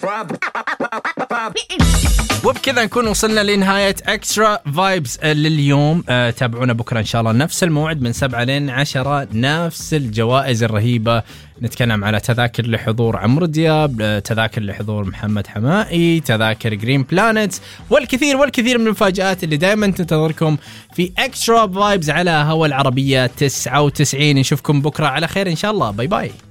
وبكذا نكون وصلنا لنهاية اكسترا فايبز لليوم. تابعونا بكرة ان شاء الله نفس الموعد من 7 لين 10، نفس الجوائز الرهيبة. نتكلم على تذاكر لحضور عمرو دياب، تذاكر لحضور محمد حمائي، تذاكر جرين بلانت، والكثير والكثير من المفاجآت اللي دائما تنتظركم في اكسترا فايبز على هوا العربية 99. نشوفكم بكرة على خير ان شاء الله. باي باي.